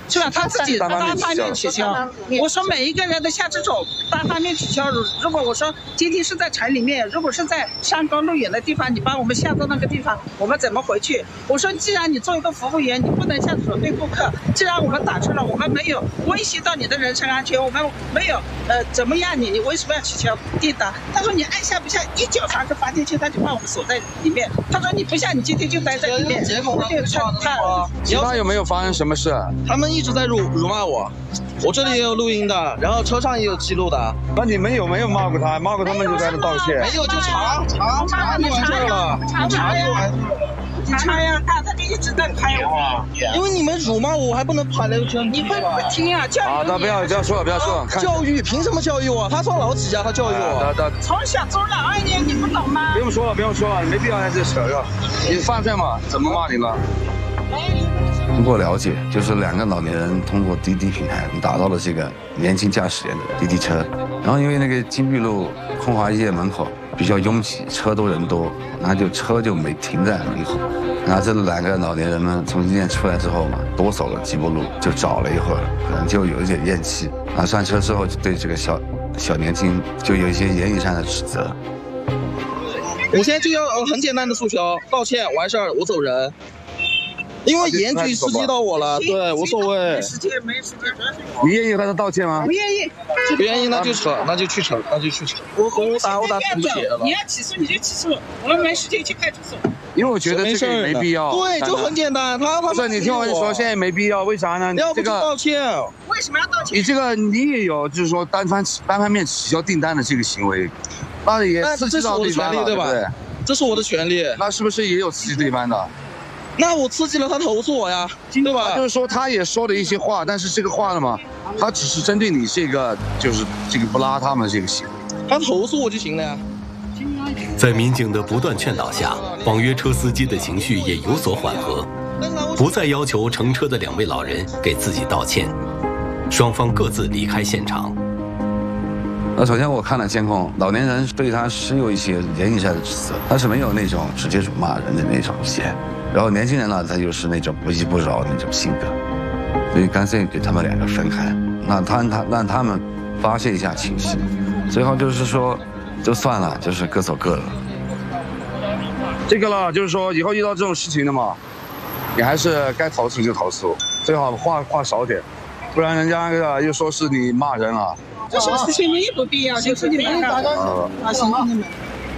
是吧？他自己单方面取消。我说每一个人都像这种单方面取消，如果我说今天是在城里面，如果是在山高路远的地方，你把我们下到那个地方，我们怎么回去？我说既然你做一个服务员，你不能像这种对顾客，既然我们打车了，我们没有威胁到你的人身安全，我们没有怎么样你为什么要取消订单？他说你按下不下，一脚上个发电机，他就把我们锁在里面。他说你不下，你今天就待在里面。 其他有没有发生什么事？ 他们一直在辱骂我，我这里也有录音的，然后车上也有记录的。 那你们有没有骂过他？骂过他们就在这道歉。 没有就查就完事儿了，查就完事了。 你查呀，他就一直在拍我。 因为你们辱骂我，我还不能拍那个车。 你会不会听啊？教育。 好的，不要说了，不要说了。 教育凭什么教育我？他上老几家，他教育我。 从小中了2年，你不懂吗？ 不用说了，没必要在这扯了。你犯罪嘛？怎么骂你了？ 通过了解，就是2个老年人通过滴滴平台打造了这个年轻驾驶员的滴滴车。然后因为那个金碧路空华医院门口比较拥挤，车多人多，然后车就没停在门口。然后这2个老年人们从医院出来之后嘛，多走了几步路，就找了一会儿，可能就有一点厌气。然后上车之后就对这个小年轻就有一些言语上的指责。 我现在就要很简单的诉求，道歉完事儿，我走人。因为言语刺激到我了，对，无所谓。 没时间。 你愿意和他道歉吗？ 不愿意。 不愿意那就扯。我打出血了。 你要起诉你就起诉，我们没时间去派出所。 因为我觉得这个也没必要。 对，就很简单。 不是你听我说，现在也没必要，为啥呢？ 要不就道歉。 为什么要道歉？ 你这个你也有，就是说单方面取消订单的这个行为，那也刺激到对方了，对不对？ 这是我的权利。 那是不是也有刺激对方的？ 那我刺激了他投诉我呀，对吧？ 就是说他也说了一些话，但是这个话了嘛，他只是针对你这个，就是这个不拉他们这个行为。 他投诉我就行了呀。 在民警的不断劝导下，网约车司机的情绪也有所缓和，不再要求乘车的2位老人给自己道歉，双方各自离开现场。 首先我看了监控，老年人对他是有一些言语上的指责，但是没有那种直接辱骂人的那种线。然后年轻人呢，他就是那种不依不饶的那种性格，所以干脆给他们2个分开，让他们发泄一下情绪。最后就是说，就算了，就是各走各的。 这个了，就是说以后遇到这种事情的嘛，你还是该投诉就投诉，最好话少点，不然人家又说是你骂人了。 这种事情也不必要，就是你们大家行，你们。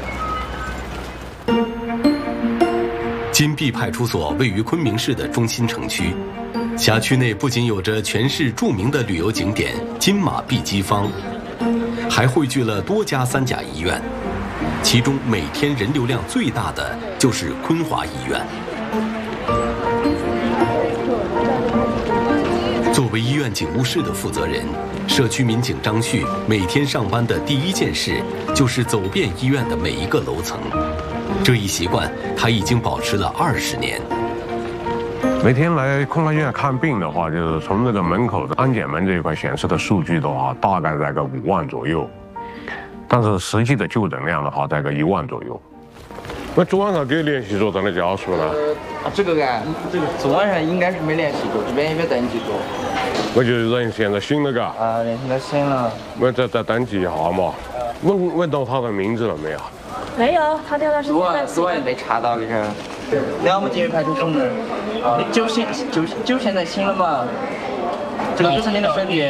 金碧派出所位于昆明市的中心城区，辖区内不仅有着全市著名的旅游景点金马碧鸡坊，还汇聚了多家3甲医院，其中每天人流量最大的就是昆华医院。作为医院警务室的负责人，社区民警张旭每天上班的第一件事就是走遍医院的每一个楼层。这一习惯他已经保持了20年。 每天来昆华医院看病的话，就是从这个门口的安检门这一块显示的数据的话，大概在个5万左右，但是实际的就诊量的话，在个1万左右。那昨晚上给联系过咱的家属呢？ 这个昨晚上应该是没联系过，这边也没登记过。 我就人现在醒了嘎。 人现在醒了。 我再登记一下嘛。问到他的名字了没有？ 没有，他这段时间在。 昨晚没查到的是。两部警员派出所门。就现在醒了嘛？这个就是你的身体。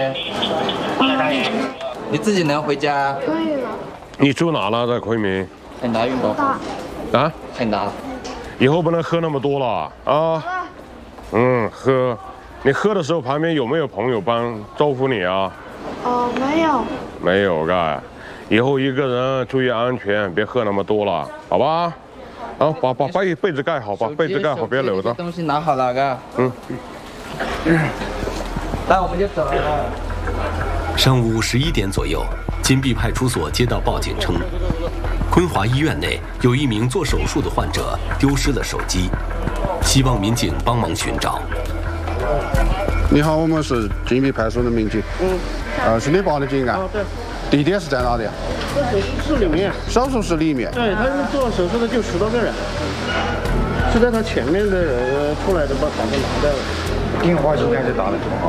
你自己能回家？ 可以了。 你住哪了？在昆明？ 很大运动。 啊？ 很大。 以后不能喝那么多了啊。喝。你喝的时候旁边有没有朋友帮招呼你啊？ 没有。 没有嘎。以后一个人注意安全，别喝那么多了，好吧？啊，把被子盖好，把被子盖好，别留着。 东西拿好了，嘎。那我们就走了。 上午11点左右，金碧派出所接到报警称，昆华医院内有一名做手术的患者丢失了手机，希望民警帮忙寻找。 你好，我们是金碧派出所的民警。是你报的警啊？ 对。 地点是在哪里啊？ 在手术室里面。 手术室里面。 对，他是做手术的，就10多个人，是在他前面的人出来的，把卡子拿掉了。 电话应该是打的。